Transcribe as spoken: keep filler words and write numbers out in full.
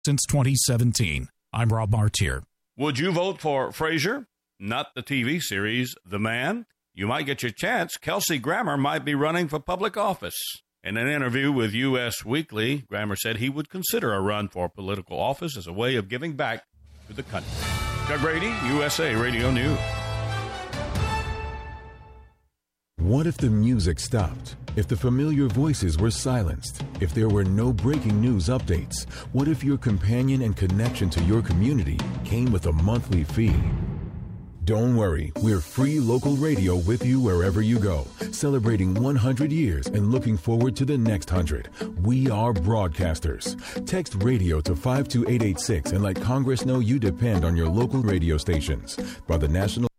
since twenty seventeen. I'm Rob Martier. Would you vote for Frasier? Not the T V series, The Man? You might get your chance. Kelsey Grammer might be running for public office. In an interview with U S Weekly, Grammer said he would consider a run for political office as a way of giving back to the country. Doug Brady, U S A Radio News. What if the music stopped? If the familiar voices were silenced? If there were no breaking news updates? What if your companion and connection to your community came with a monthly fee? Don't worry, we're free local radio with you wherever you go, celebrating one hundred years and looking forward to the next one hundred. We are broadcasters. Text radio to five two eight eight six and let Congress know you depend on your local radio stations. By the National